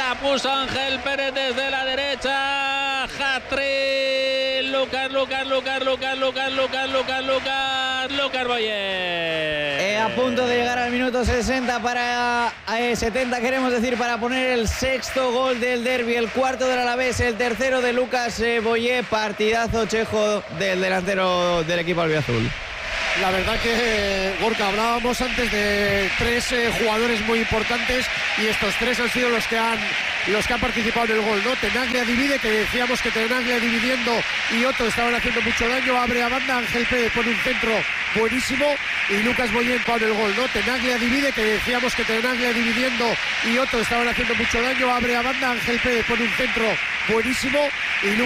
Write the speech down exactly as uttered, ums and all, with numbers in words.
La puso Ángel Pérez desde la derecha. Hat-trick. Lucas, Lucas, Lucas, Lucas, Lucas, Lucas, Lucas, Lucas, Lucas Boyer. Eh, a punto de llegar al minuto sesenta para eh, setenta, queremos decir, para poner el sexto gol del derbi, el cuarto del Alavés, el tercero de Lucas eh, Boyer. Partidazo, Chejo, del delantero del equipo albiazul. La verdad que, Gorka, hablábamos antes de tres eh, jugadores muy importantes y estos tres han sido los que han los que han participado en el gol, ¿no? Tenaglia divide, que decíamos que Tenaglia dividiendo y Otto estaban haciendo mucho daño, abre a banda, Ángel Pérez pone un centro buenísimo y Lucas Boyer con el gol, ¿no? Tenaglia divide, que decíamos que Tenaglia dividiendo y Otto estaban haciendo mucho daño, abre a banda, Ángel Pérez pone un centro buenísimo y